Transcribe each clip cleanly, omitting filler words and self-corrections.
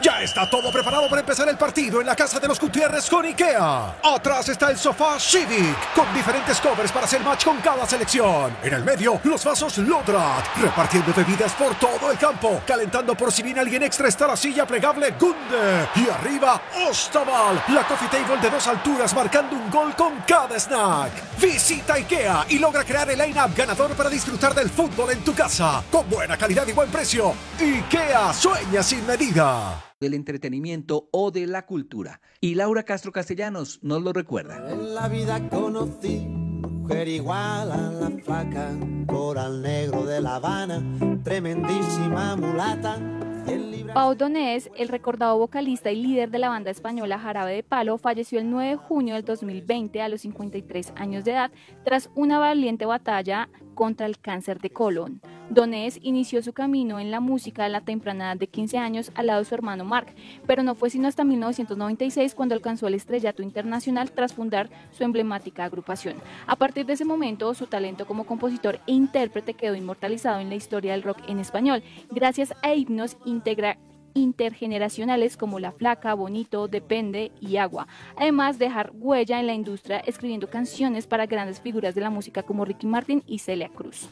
Ya está todo preparado para empezar el partido en la casa de los Gutiérrez con IKEA. Atrás está el sofá Civic, con diferentes covers para hacer match con cada selección. En el medio, los vasos Lodrat, repartiendo bebidas por todo el campo. Calentando por si viene alguien extra está la silla plegable Gunde. Y arriba, Ostaval, la coffee table de 2 alturas marcando un gol con cada snack. Visita IKEA y logra crear el line-up ganador para disfrutar del fútbol en tu casa. Con buena calidad y buen precio. IKEA, sueña sin medida. Del entretenimiento o de la cultura. Y Laura Castro Castellanos nos lo recuerda. En la vida conocí mujer igual a la flaca, coral negro de La Habana, tremendísima mulata. Pau Donés, el recordado vocalista y líder de la banda española Jarabe de Palo, falleció el 9 de junio del 2020 a los 53 años de edad tras una valiente batalla contra el cáncer de colon. Donés inició su camino en la música a la temprana edad de 15 años al lado de su hermano Marc, pero no fue sino hasta 1996 cuando alcanzó el estrellato internacional tras fundar su emblemática agrupación. A partir de ese momento, su talento como compositor e intérprete quedó inmortalizado en la historia del rock en español, gracias a himnos intergeneracionales como La Flaca, Bonito, Depende y Agua. Además, dejar huella en la industria escribiendo canciones para grandes figuras de la música como Ricky Martin y Celia Cruz.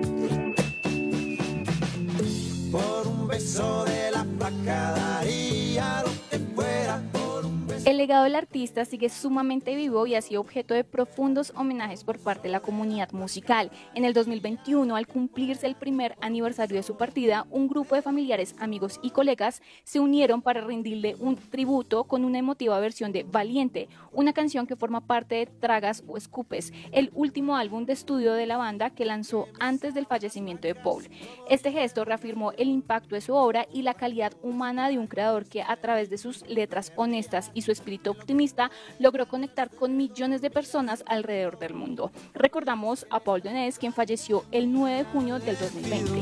Por un beso de la flaca daría lo que fuera. El legado del artista sigue sumamente vivo y ha sido objeto de profundos homenajes por parte de la comunidad musical. En el 2021, al cumplirse el primer aniversario de su partida, un grupo de familiares, amigos y colegas se unieron para rendirle un tributo con una emotiva versión de Valiente, una canción que forma parte de Tragas o Escupes, el último álbum de estudio de la banda que lanzó antes del fallecimiento de Paul. Este gesto reafirmó el impacto de su obra y la calidad humana de un creador que, a través de sus letras honestas y su espíritu optimista, logró conectar con millones de personas alrededor del mundo. Recordamos a Paul Donés, quien falleció el 9 de junio del 2020.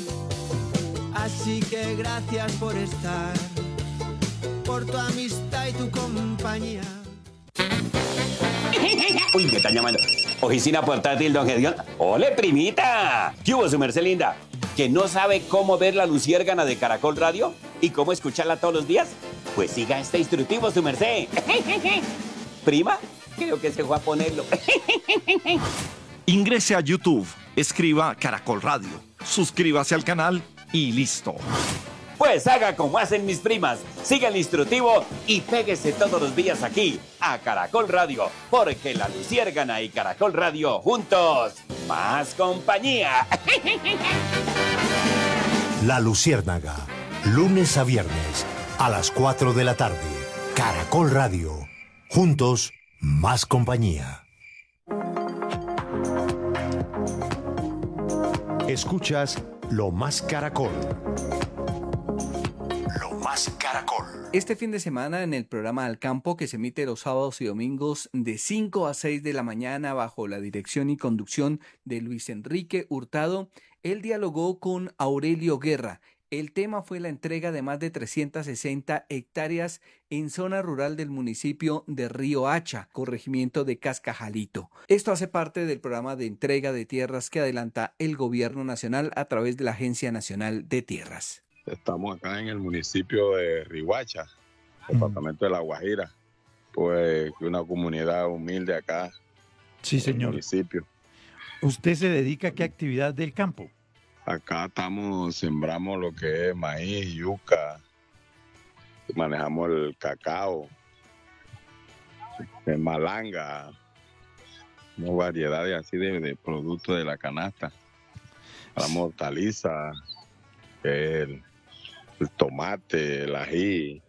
Así que gracias por estar, por tu amistad y tu compañía. Uy, me están llamando. Oficina portátil, don Gedeón. ¡Ole, primita! ¿Qué hubo, su merced linda? ¿Que no sabe cómo ver la luciérgana de Caracol Radio? ¿Y cómo escucharla todos los días? Pues siga este instructivo, su merced. ¿Prima? Creo que se fue a ponerlo. Ingrese a YouTube, escriba Caracol Radio, suscríbase al canal y listo. Pues haga como hacen mis primas, siga el instructivo y péguese todos los días aquí, a Caracol Radio, porque la luciérgana y Caracol Radio juntos, más compañía. La Luciérnaga, lunes a viernes, a las 4 de la tarde. Caracol Radio, juntos, más compañía. Escuchas Lo Más Caracol. Más Caracol. Este fin de semana en el programa Al Campo, que se emite los sábados y domingos de 5 a 6 de la mañana bajo la dirección y conducción de Luis Enrique Hurtado, él dialogó con Aurelio Guerra. El tema fue la entrega de más de 360 hectáreas en zona rural del municipio de Río Hacha, corregimiento de Cascajalito. Esto hace parte del programa de entrega de tierras que adelanta el gobierno nacional a través de la Agencia Nacional de Tierras. Estamos acá en el municipio de Riohacha, departamento de La Guajira, pues una comunidad humilde acá. Sí, señor. Municipio. ¿Usted se dedica a qué actividad del campo? Acá sembramos lo que es maíz, yuca, manejamos el cacao, el malanga, una variedad de así de productos de la canasta. La hortaliza, el tomate, el ají,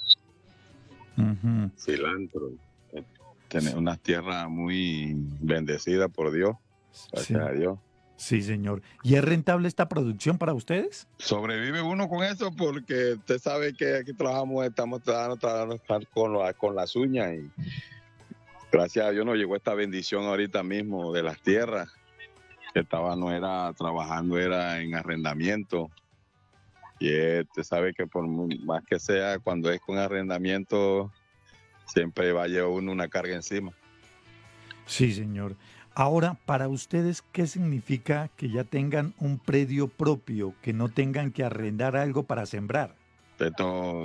cilantro. Tener unas tierras muy bendecidas por Dios, gracias a Dios. Sí, señor. ¿Y es rentable esta producción para ustedes? Sobrevive uno con eso porque usted sabe que aquí estamos trabajando con las uñas y gracias a Dios nos llegó esta bendición ahorita mismo de las tierras. No era trabajando, era en arrendamiento. Y usted sabe que por más que sea, cuando es con arrendamiento, siempre va a llevar uno una carga encima. Sí, señor. Ahora, para ustedes, ¿qué significa que ya tengan un predio propio, que no tengan que arrendar algo para sembrar? Esto